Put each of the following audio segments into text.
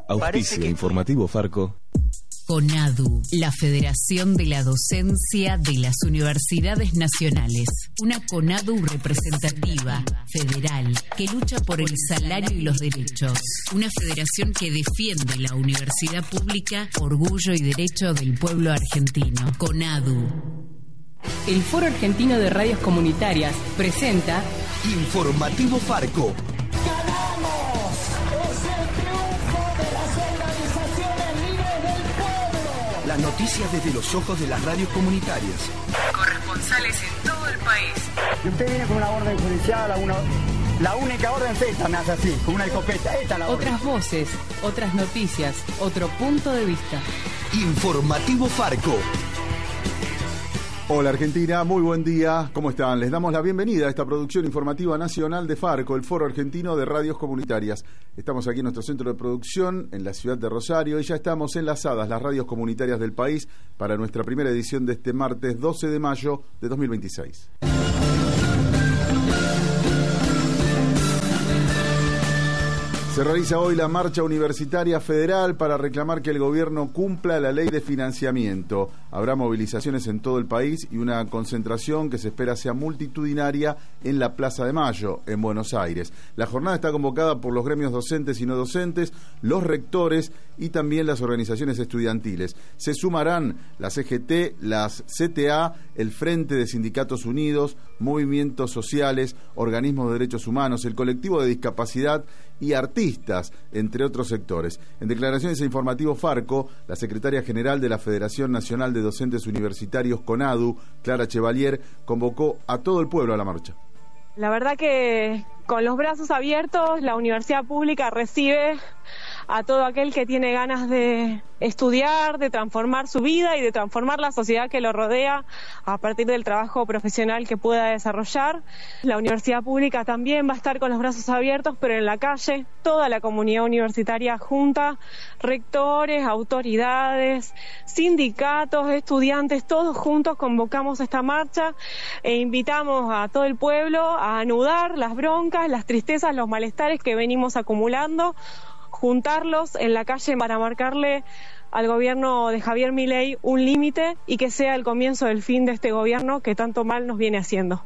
Auspicia Informativo Farco. CONADU, la Federación de la Docencia de las Universidades Nacionales. Una CONADU representativa, federal, que lucha por el salario y los derechos. Una federación que defiende la universidad pública, orgullo y derecho del pueblo argentino. CONADU. El Foro Argentino de Radios Comunitarias presenta Informativo Farco. ¡Ganamos! ¡Es el triunfo de las organizaciones libres del pueblo! Las noticias desde los ojos de las radios comunitarias. corresponsales en todo el país. Y usted viene con una orden judicial, la única orden esta me hace así, con una escopeta. Esta es la orden. Otras voces, otras noticias, otro punto de vista. Informativo Farco. Hola Argentina, muy buen día, ¿cómo están? Les damos la bienvenida a esta producción informativa nacional de Farco, el Foro Argentino de Radios Comunitarias. Estamos aquí en nuestro centro de producción, en la ciudad de Rosario, y ya estamos enlazadas las radios comunitarias del país para nuestra primera edición de este martes 12 de mayo de 2026. Se realiza hoy la Marcha Universitaria Federal para reclamar que el gobierno cumpla la ley de financiamiento. Habrá movilizaciones en todo el país y una concentración que se espera sea multitudinaria en la Plaza de Mayo, en Buenos Aires. La jornada está convocada por los gremios docentes y no docentes, los rectores y también las organizaciones estudiantiles. Se sumarán la CGT, las CTA, el Frente de Sindicatos Unidos, movimientos sociales, organismos de derechos humanos, el colectivo de discapacidad y artistas, entre otros sectores. En declaraciones a Informativo Farco, la secretaria general de la Federación Nacional de Docentes Universitarios CONADU, Clara Chevalier, convocó a todo el pueblo a la marcha. La verdad que con los brazos abiertos la universidad pública recibe a todo aquel que tiene ganas de estudiar, de transformar su vida y de transformar la sociedad que lo rodea a partir del trabajo profesional que pueda desarrollar. La universidad pública también va a estar con los brazos abiertos, pero en la calle, toda la comunidad universitaria junta, rectores, autoridades, sindicatos, estudiantes, todos juntos convocamos esta marcha e invitamos a todo el pueblo a anudar las broncas, las tristezas, los malestares que venimos acumulando, juntarlos en la calle para marcarle al gobierno de Javier Milei un límite y que sea el comienzo del fin de este gobierno que tanto mal nos viene haciendo.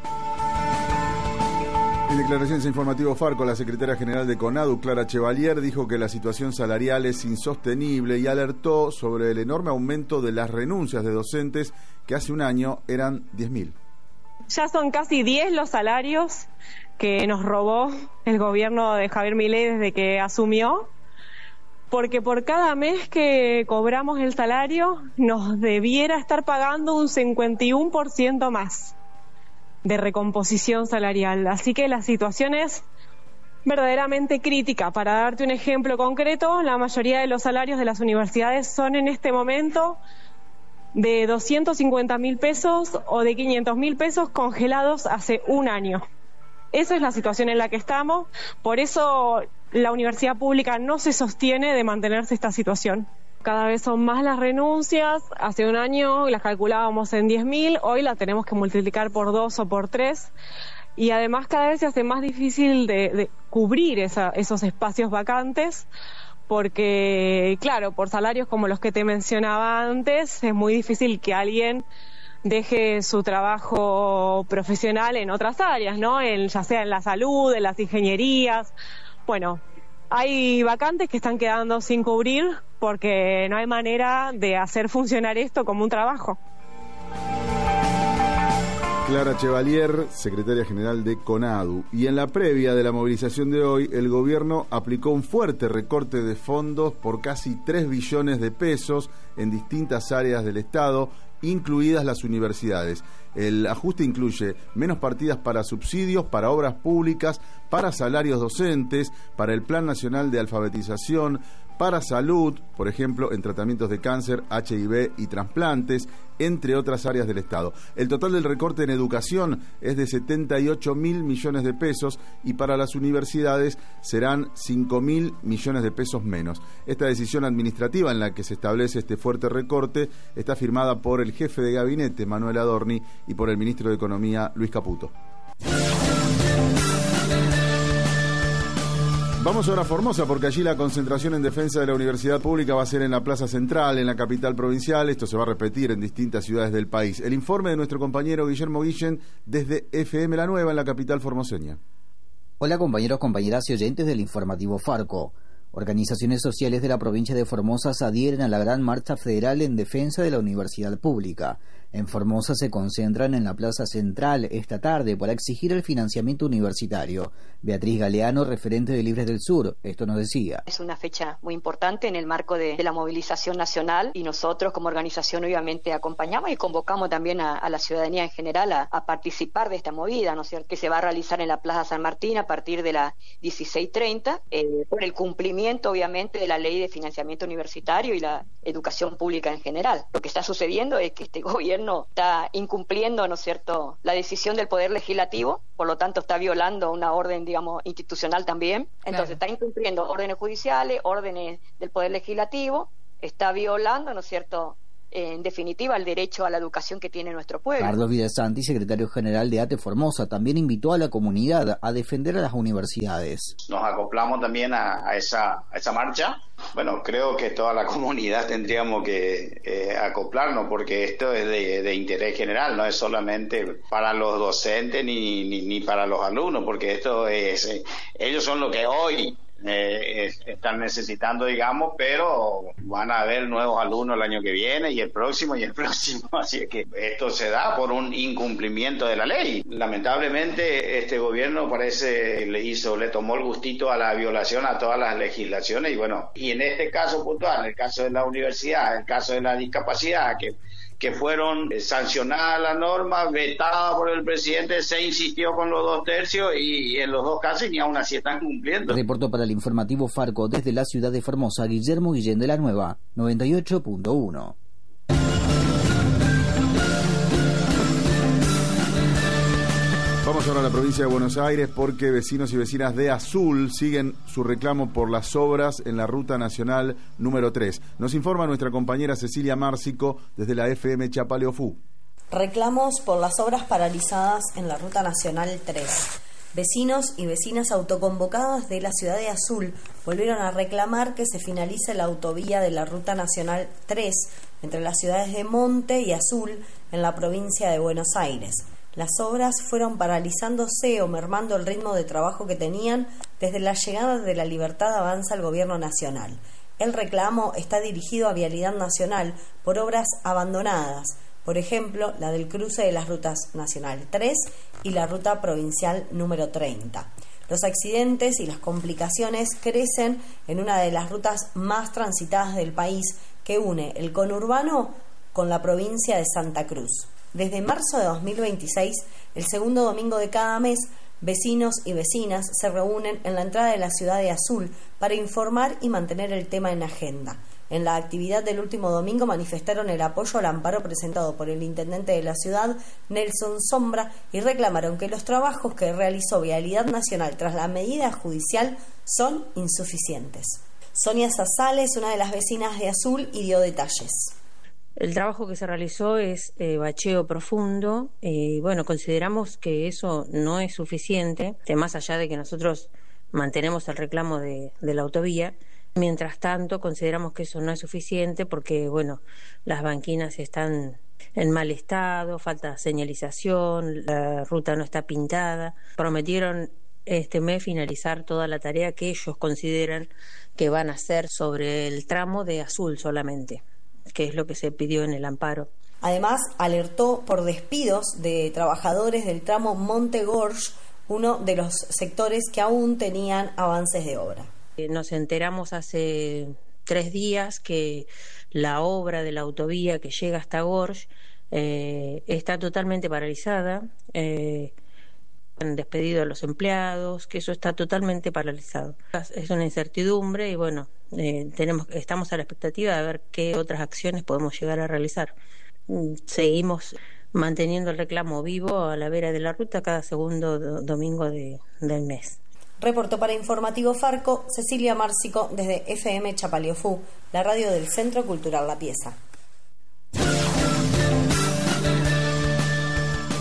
En declaraciones a Informativo Farco, la secretaria general de CONADU, Clara Chevalier, dijo que la situación salarial es insostenible y alertó sobre el enorme aumento de las renuncias de docentes que hace un año eran 10.000. Ya son casi 10 los salarios que nos robó el gobierno de Javier Milei desde que asumió, porque por cada mes que cobramos el salario nos debiera estar pagando un 51% más de recomposición salarial. Así que la situación es verdaderamente crítica. Para darte un ejemplo concreto, la mayoría de los salarios de las universidades son en este momento de 250.000 pesos o de 500.000 pesos congelados hace un año. Esa es la situación en la que estamos, por eso la universidad pública no se sostiene de mantenerse esta situación. Cada vez son más las renuncias, hace un año las calculábamos en 10.000, hoy las tenemos que multiplicar por 2 o por 3, y además cada vez se hace más difícil de cubrir esos espacios vacantes, porque claro, por salarios como los que te mencionaba antes, es muy difícil que alguien deje su trabajo profesional en otras áreas, ¿no? Ya sea en la salud, en las ingenierías. Bueno, hay vacantes que están quedando sin cubrir porque no hay manera de hacer funcionar esto como un trabajo. Clara Chevalier, secretaria general de CONADU. Y en la previa de la movilización de hoy, el gobierno aplicó un fuerte recorte de fondos por casi 3 billones de pesos en distintas áreas del Estado, incluidas las universidades. El ajuste incluye menos partidas para subsidios, para obras públicas, para salarios docentes, para el Plan Nacional de Alfabetización, para salud, por ejemplo, en tratamientos de cáncer, HIV y trasplantes, entre otras áreas del Estado. El total del recorte en educación es de 78.000 millones de pesos y para las universidades serán 5.000 millones de pesos menos. Esta decisión administrativa en la que se establece este fuerte recorte está firmada por el jefe de gabinete, Manuel Adorni, y por el ministro de Economía, Luis Caputo. Vamos ahora a Formosa, porque allí la concentración en defensa de la universidad pública va a ser en la Plaza Central, en la capital provincial. Esto se va a repetir en distintas ciudades del país. El informe de nuestro compañero Guillermo Guillén desde FM La Nueva, en la capital formoseña. Hola compañeros, compañeras y oyentes del informativo Farco. Organizaciones sociales de la provincia de Formosa se adhieren a la gran marcha federal en defensa de la universidad pública. En Formosa se concentran en la Plaza Central esta tarde para exigir el financiamiento universitario. Beatriz Galeano, referente de Libres del Sur, esto nos decía. Es una fecha muy importante en el marco de la movilización nacional y nosotros como organización obviamente acompañamos y convocamos también a la ciudadanía en general a participar de esta movida, ¿no es cierto?, que se va a realizar en la Plaza San Martín a partir de las 16:30 por el cumplimiento obviamente de la ley de financiamiento universitario y la educación pública en general. Lo que está sucediendo es que este gobierno está incumpliendo, ¿no es cierto?, la decisión del Poder Legislativo, por lo tanto está violando una orden, digamos, institucional también. Entonces está incumpliendo órdenes judiciales, órdenes del Poder Legislativo, está violando, ¿no es cierto?, en definitiva, el derecho a la educación que tiene nuestro pueblo. Carlos Villasanti, secretario general de ATE Formosa, también invitó a la comunidad a defender a las universidades. Nos acoplamos también a esa marcha. Bueno, creo que toda la comunidad tendríamos que acoplarnos, porque esto es de interés general, no es solamente para los docentes ni para los alumnos, porque esto es, ellos son lo que hoy están necesitando, digamos, pero van a haber nuevos alumnos el año que viene y el próximo, así es que esto se da por un incumplimiento de la ley. Lamentablemente este gobierno parece le tomó el gustito a la violación a todas las legislaciones y bueno, y en este caso puntual, en el caso de la universidad, en el caso de la discapacidad, que fueron sancionadas las normas, vetadas por el presidente, se insistió con los 2/3 y en los dos casos ni aún así están cumpliendo. Reportó para el informativo Farco desde la ciudad de Formosa, Guillermo Guillén de La Nueva, 98.1. Vamos ahora a la provincia de Buenos Aires porque vecinos y vecinas de Azul siguen su reclamo por las obras en la Ruta Nacional número 3. Nos informa nuestra compañera Cecilia Márcico desde la FM Chapaleofú. Reclamos por las obras paralizadas en la Ruta Nacional 3. Vecinos y vecinas autoconvocadas de la ciudad de Azul volvieron a reclamar que se finalice la autovía de la Ruta Nacional 3 entre las ciudades de Monte y Azul en la provincia de Buenos Aires. Las obras fueron paralizándose o mermando el ritmo de trabajo que tenían desde la llegada de la Libertad Avanza al gobierno nacional. El reclamo está dirigido a Vialidad Nacional por obras abandonadas, por ejemplo, la del cruce de las rutas Nacional 3 y la ruta provincial número 30. Los accidentes y las complicaciones crecen en una de las rutas más transitadas del país que une el conurbano con la provincia de Santa Cruz. Desde marzo de 2026, el segundo domingo de cada mes, vecinos y vecinas se reúnen en la entrada de la ciudad de Azul para informar y mantener el tema en agenda. En la actividad del último domingo manifestaron el apoyo al amparo presentado por el intendente de la ciudad, Nelson Sombra, y reclamaron que los trabajos que realizó Vialidad Nacional tras la medida judicial son insuficientes. Sonia Sazales, una de las vecinas de Azul, y dio detalles. El trabajo que se realizó es bacheo profundo y bueno, consideramos que eso no es suficiente, más allá de que nosotros mantenemos el reclamo de la autovía. Mientras tanto, consideramos que eso no es suficiente porque bueno, las banquinas están en mal estado, falta señalización, la ruta no está pintada. Prometieron este mes finalizar toda la tarea que ellos consideran que van a hacer sobre el tramo de Azul solamente, que es lo que se pidió en el amparo. Además, alertó por despidos de trabajadores del tramo Monte Gorge, uno de los sectores que aún tenían avances de obra. Nos enteramos hace 3 días que la obra de la autovía que llega hasta Gorge está totaltalmente paralizada. Han despedido a los empleados, que eso está totalmente paralizado. Es una incertidumbre y bueno, estamos a la expectativa de ver qué otras acciones podemos llegar a realizar. Seguimos manteniendo el reclamo vivo a la vera de la ruta cada segundo domingo del mes. Reportó para Informativo Farco Cecilia Márcico desde FM Chapaleofú, la radio del Centro Cultural La Pieza.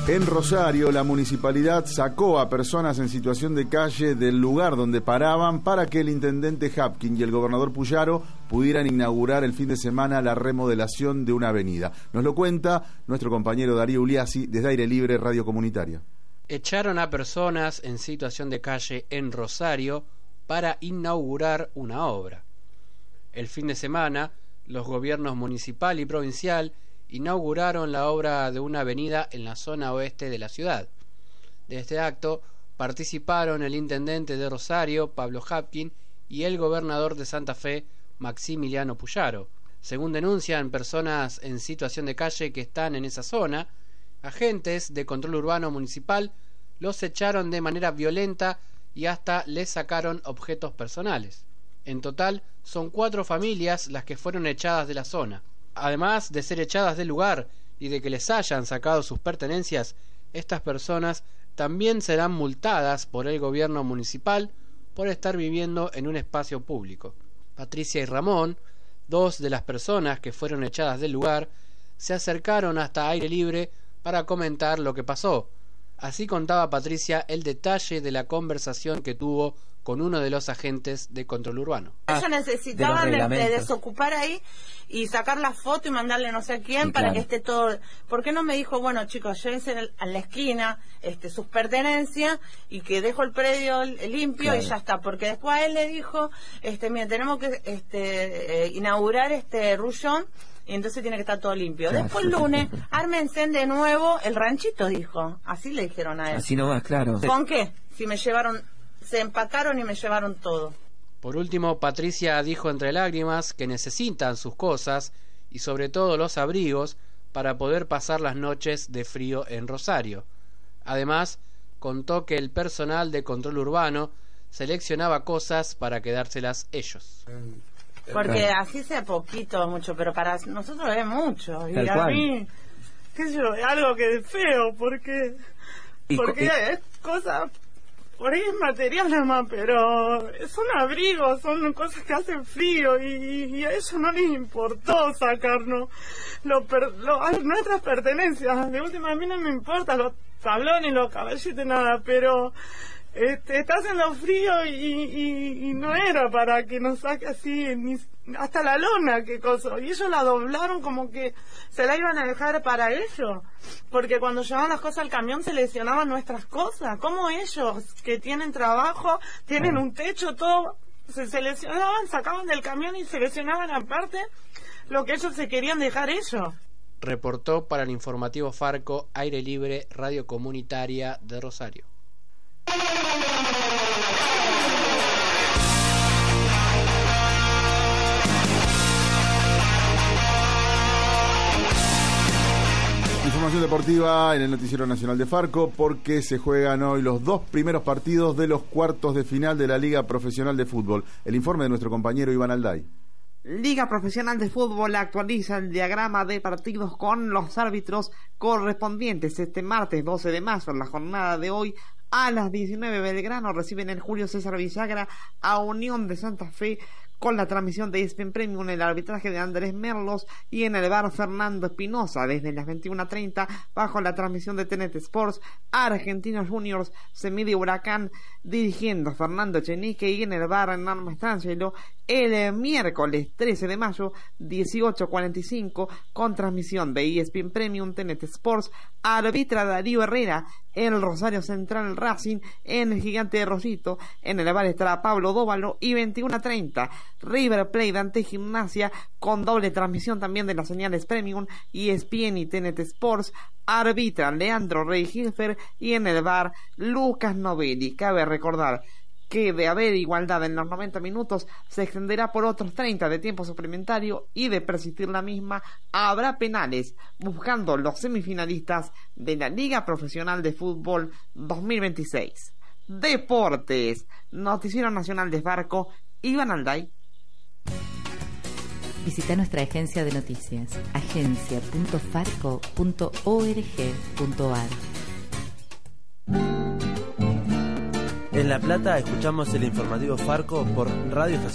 En Rosario, la municipalidad sacó a personas en situación de calle del lugar donde paraban para que el intendente Hapkin y el gobernador Puyaro pudieran inaugurar el fin de semana la remodelación de una avenida. Nos lo cuenta nuestro compañero Darío Uliassi desde Aire Libre Radio Comunitaria. Echaron a personas en situación de calle en Rosario para inaugurar una obra. El fin de semana, los gobiernos municipal y provincial inauguraron la obra de una avenida en la zona oeste de la ciudad. De este acto participaron el intendente de Rosario, Pablo Hapkin, y el gobernador de Santa Fe, Maximiliano Puyaro. Según denuncian personas en situación de calle que están en esa zona, agentes de control urbano municipal los echaron de manera violenta y hasta les sacaron objetos personales. En total, son 4 familias las que fueron echadas de la zona. Además de ser echadas del lugar y de que les hayan sacado sus pertenencias, estas personas también serán multadas por el gobierno municipal por estar viviendo en un espacio público. Patricia y Ramón, 2 de las personas que fueron echadas del lugar, se acercaron hasta Aire Libre para comentar lo que pasó. Así contaba Patricia el detalle de la conversación que tuvo con uno de los agentes de control urbano. Ellos necesitaban de desocupar ahí y sacar la foto y mandarle no sé a quién para que esté todo. ¿Por qué no me dijo, bueno chicos, llévense a la esquina sus pertenencias y que dejo el predio limpio y ya está? Porque después a él le dijo, mira, tenemos que inaugurar rullón y entonces tiene que estar todo limpio. Después el lunes, ármense de nuevo el ranchito, dijo. Así le dijeron a él. Así no va, claro. ¿Con qué? Si me llevaron, se empacaron y me llevaron todo. Por último, Patricia dijo entre lágrimas que necesitan sus cosas y sobre todo los abrigos para poder pasar las noches de frío en Rosario. Además, contó que el personal de control urbano seleccionaba cosas para quedárselas ellos. Porque así sea poquito, mucho, pero para nosotros es mucho. Y a mí, qué sé yo, es algo que es feo, porque es cosa, por ahí es material nada más, pero son abrigos, son cosas que hacen frío y a ellos no les importó sacarnos nuestras pertenencias. De última, a mí no me importa los tablones, los caballitos, nada, pero está haciendo frío y no era para que nos saque así, ni hasta la lona, qué cosa. Y ellos la doblaron como que se la iban a dejar para ellos, porque cuando llevaban las cosas al camión seleccionaban nuestras cosas. ¿Cómo ellos, que tienen trabajo, tienen un techo, todo, se seleccionaban, sacaban del camión y seleccionaban aparte lo que ellos se querían dejar ellos? Reportó para el informativo Farco, Aire Libre, Radio Comunitaria de Rosario. Información deportiva en el Noticiero Nacional de Farco, porque se juegan hoy los 2 primeros partidos de los cuartos de final de la Liga Profesional de Fútbol. El informe de nuestro compañero Iván Alday. Liga Profesional de Fútbol actualiza el diagrama de partidos con los árbitros correspondientes. Este martes 12 de marzo, en la jornada de hoy, a las 19, Belgrano reciben el Julio César Villagra a Unión de Santa Fe, con la transmisión de ESPN Premium, el arbitraje de Andrés Merlos y en el bar Fernando Espinosa. Desde las 21:30, bajo la transmisión de TNT Sports, Argentinos Juniors se mide Huracán dirigiendo Fernando Echenique, y en el bar Hernán Mastrangelo el miércoles 13 de mayo 18:45, con transmisión de ESPN Premium, TNT Sports, arbitra Darío Herrera el Rosario Central Racing en el Gigante de Rosito. En el bar estará Pablo Dóvalo, y 21:30 River Plate ante Gimnasia, con doble transmisión también de las señales Premium, ESPN y TNT Sports. Arbitra Leandro Rey Hilfer, y en el bar Lucas Novelli. Cabe recordar que de haber igualdad en los 90 minutos se extenderá por otros 30 de tiempo suplementario, y de persistir la misma habrá penales, buscando los semifinalistas de la Liga Profesional de Fútbol 2026. Deportes, Noticiero Nacional de Farco, Iván Alday. Visita nuestra agencia de noticias, agencia.farco.org.ar. En La Plata escuchamos el informativo Farco por Radio Estación.